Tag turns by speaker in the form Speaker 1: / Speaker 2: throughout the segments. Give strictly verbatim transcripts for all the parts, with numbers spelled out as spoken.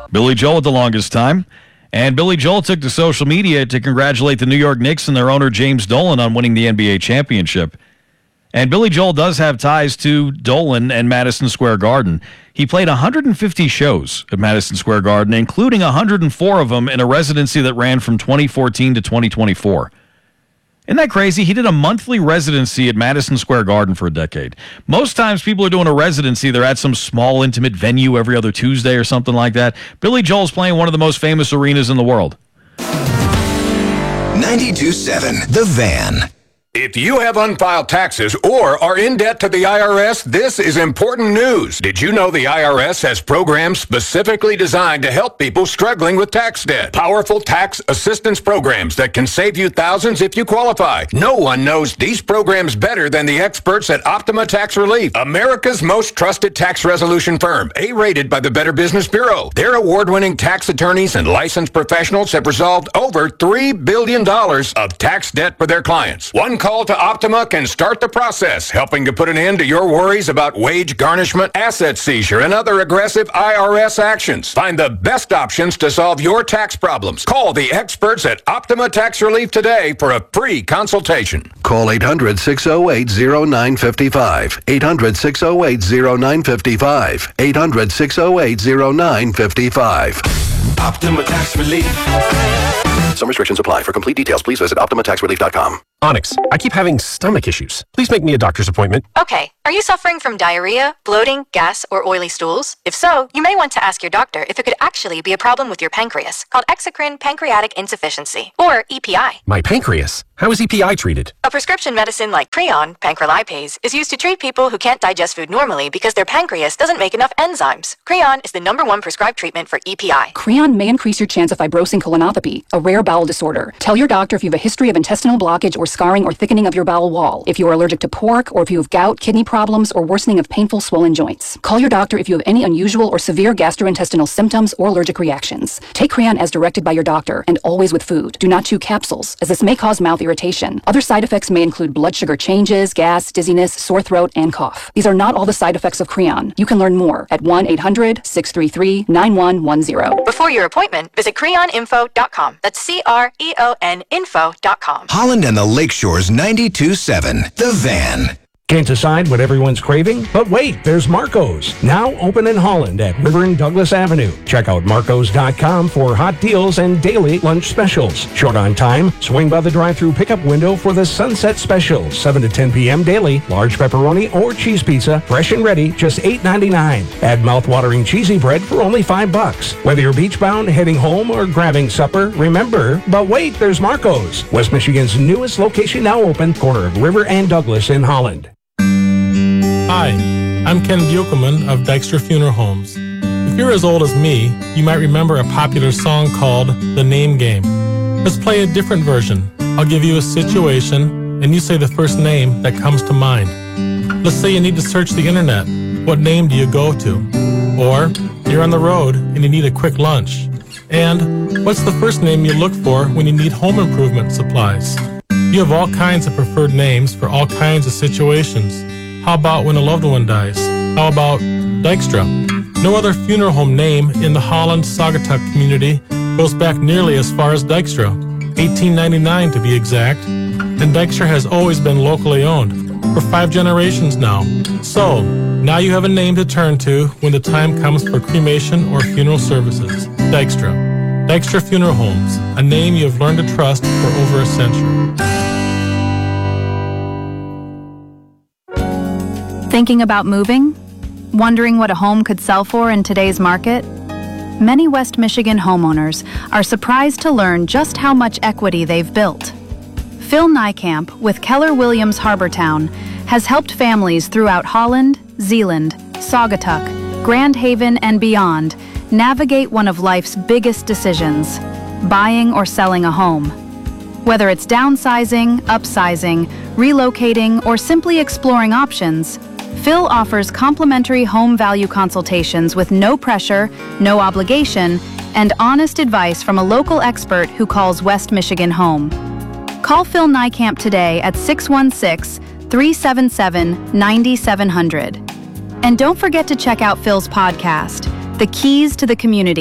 Speaker 1: Billy Joel at the longest time. And Billy Joel took to social media to congratulate the New York Knicks and their owner, James Dolan, on winning the N B A championship. And Billy Joel does have ties to Dolan and Madison Square Garden. He played one hundred fifty shows at Madison Square Garden, including one hundred four of them in a residency that ran from twenty fourteen to twenty twenty-four. Isn't that crazy? He did a monthly residency at Madison Square Garden for a decade. Most times people are doing a residency, they're at some small, intimate venue every other Tuesday or something like that. Billy Joel's playing one of the most famous arenas in the world.
Speaker 2: ninety-two point seven The Van.
Speaker 3: If you have unfiled taxes or are in debt to the I R S, this is important news. Did you know the I R S has programs specifically designed to help people struggling with tax debt? Powerful tax assistance programs that can save you thousands if you qualify. No one knows these programs better than the experts at Optima Tax Relief, America's most trusted tax resolution firm, A-rated by the Better Business Bureau. Their award-winning tax attorneys and licensed professionals have resolved over three billion dollars of tax debt for their clients. One call to Optima can start the process, helping to put an end to your worries about wage garnishment, asset seizure, and other aggressive I R S actions. Find the best options to solve your tax problems. Call the experts at Optima Tax Relief today for a free consultation.
Speaker 4: Call eight hundred, six oh eight, oh nine five five. eight hundred, six oh eight, oh nine five five. eight hundred, six oh eight, oh nine five five.
Speaker 2: Optima Tax Relief.
Speaker 4: Some restrictions apply. For complete details, please visit optima tax relief dot com.
Speaker 5: Onyx, I keep having stomach issues. Please make me a doctor's appointment.
Speaker 6: Okay. Are you suffering from diarrhea, bloating, gas, or oily stools? If so, you may want to ask your doctor if it could actually be a problem with your pancreas, called exocrine pancreatic insufficiency, or E P I.
Speaker 5: My pancreas? How is E P I treated?
Speaker 6: A prescription medicine like Creon, pancrelipase, is used to treat people who can't digest food normally because their pancreas doesn't make enough enzymes. Creon is the number one prescribed treatment for E P I.
Speaker 7: Creon may increase your chance of fibrosing colonopathy, a rare bowel disorder. Tell your doctor if you have a history of intestinal blockage or scarring or thickening of your bowel wall, if you are allergic to pork, or if you have gout, kidney problems, or worsening of painful swollen joints. Call your doctor if you have any unusual or severe gastrointestinal symptoms or allergic reactions. Take Creon as directed by your doctor, and always with food. Do not chew capsules, as this may cause mouth irritation. Other side effects may include blood sugar changes, gas, dizziness, sore throat, and cough. These are not all the side effects of Creon. You can learn more at one eight hundred, six three three, nine one one zero.
Speaker 6: Before your appointment, visit creon info dot com. That's C R E O N info dot com.
Speaker 2: Holland and the Lakeshore's ninety-two point seven The Van.
Speaker 8: Can't decide what everyone's craving? But wait, there's Marco's, now open in Holland at River and Douglas Avenue. Check out marcos dot com for hot deals and daily lunch specials. Short on time, swing by the drive-thru pickup window for the Sunset Special, seven to ten p.m. daily. Large pepperoni or cheese pizza, fresh and ready, just eight ninety-nine. Add mouth-watering cheesy bread for only five bucks. Whether you're beach-bound, heading home, or grabbing supper, remember, but wait, there's Marco's, West Michigan's newest location, now open, corner of River and Douglas in Holland.
Speaker 9: Hi, I'm Ken Buchelman of Dykstra Funeral Homes. If you're as old as me, you might remember a popular song called The Name Game. Let's play a different version. I'll give you a situation, and you say the first name that comes to mind. Let's say you need to search the internet. What name do you go to? Or you're on the road and you need a quick lunch. And what's the first name you look for when you need home improvement supplies? You have all kinds of preferred names for all kinds of situations. How about when a loved one dies? How about Dykstra? No other funeral home name in the Holland-Saugatuck community goes back nearly as far as Dykstra, eighteen ninety-nine to be exact, and Dykstra has always been locally owned, for five generations now. So, now you have a name to turn to when the time comes for cremation or funeral services. Dykstra. Dykstra Funeral Homes, a name you have learned to trust for over a century.
Speaker 10: Thinking about moving? Wondering what a home could sell for in today's market? Many West Michigan homeowners are surprised to learn just how much equity they've built. Phil Niekamp with Keller Williams Harbortown has helped families throughout Holland, Zeeland, Saugatuck, Grand Haven, and beyond navigate one of life's biggest decisions, buying or selling a home. Whether it's downsizing, upsizing, relocating, or simply exploring options, Phil offers complimentary home value consultations with no pressure, no obligation, and honest advice from a local expert who calls West Michigan home. Call Phil Niekamp today at six one six, three seven seven, nine seven zero zero. And don't forget to check out Phil's podcast, The Keys to the Community,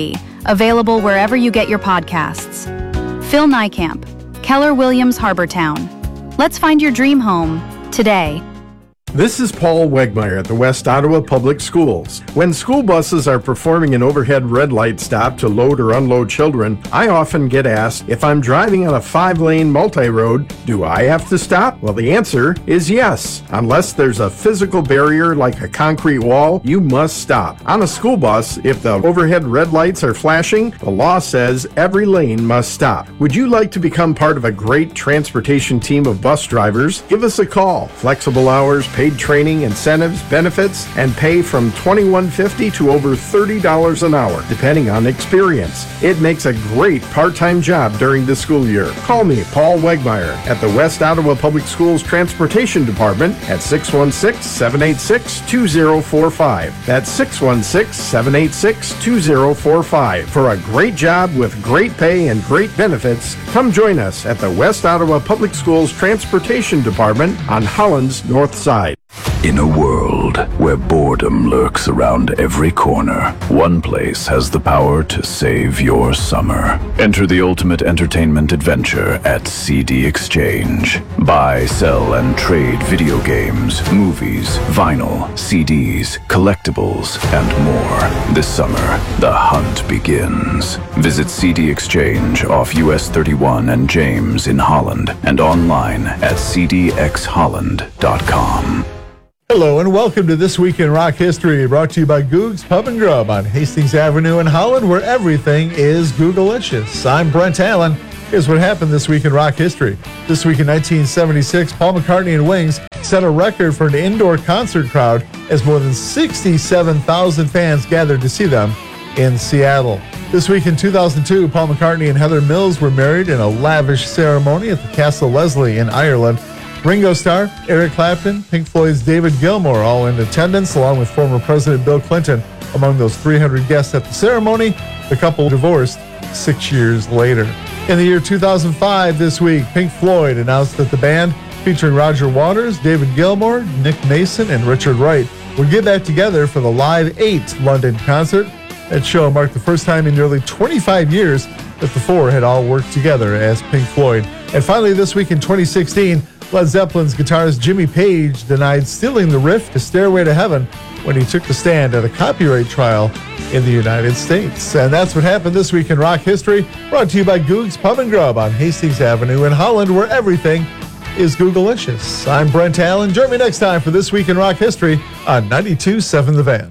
Speaker 10: Available wherever you get your podcasts. Phil Niekamp, Keller Williams Harbortown. Let's find your dream home today.
Speaker 11: This is Paul Wegmeyer at the West Ottawa Public Schools. When school buses are performing an overhead red light stop to load or unload children, I often get asked, if I'm driving on a five-lane multi-road, do I have to stop? Well, the answer is yes. Unless there's a physical barrier like a concrete wall, you must stop. On a school bus, if the overhead red lights are flashing, the law says every lane must stop. Would you like to become part of a great transportation team of bus drivers? Give us a call. Flexible hours, paid training, incentives, benefits, and pay from twenty-one dollars and fifty cents to over thirty dollars an hour, depending on experience. It makes a great part-time job during the school year. Call me, Paul Wegmeyer, at the West Ottawa Public Schools Transportation Department at six one six, seven eight six, two zero four five. That's six one six, seven eight six, two zero four five. For a great job with great pay and great benefits, come join us at the West Ottawa Public Schools Transportation Department on Holland's North Side.
Speaker 12: In a world where boredom lurks around every corner, one place has the power to save your summer. Enter the ultimate entertainment adventure at C D Exchange. Buy, sell, and trade video games, movies, vinyl, C Ds, collectibles, and more. This summer, the hunt begins. Visit C D Exchange off U S thirty-one and James in Holland and online at c d x holland dot com.
Speaker 13: Hello and welcome to This Week in Rock History, brought to you by Goog's Pub and Grub on Hastings Avenue in Holland, where everything is Googalicious. I'm Brent Allen. Here's what happened this week in rock history. This week in nineteen seventy-six, Paul McCartney and Wings set a record for an indoor concert crowd as more than sixty-seven thousand fans gathered to see them in Seattle. This week in two thousand two, Paul McCartney and Heather Mills were married in a lavish ceremony at the Castle Leslie in Ireland. Ringo Starr, Eric Clapton, Pink Floyd's David Gilmour all in attendance, along with former President Bill Clinton among those three hundred guests at the ceremony. The couple divorced six years later. In the year two thousand five, this week, Pink Floyd announced that the band, featuring Roger Waters, David Gilmour, Nick Mason, and Richard Wright, would get back together for the Live eight London concert. That show marked the first time in nearly twenty-five years that the four had all worked together as Pink Floyd. And finally, this week in twenty sixteen, Led Zeppelin's guitarist Jimmy Page denied stealing the riff to Stairway to Heaven when he took the stand at a copyright trial in the United States. And that's what happened this week in rock history, brought to you by Goog's Pub and Grub on Hastings Avenue in Holland, where everything is Googalicious. I'm Brent Allen. Join me next time for This Week in Rock History on ninety-two point seven The Van.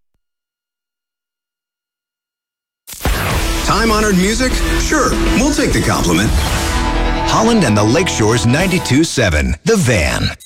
Speaker 2: Time-honored music? Sure, we'll take the compliment. Holland and the Lakeshore's ninety-two point seven, The Van.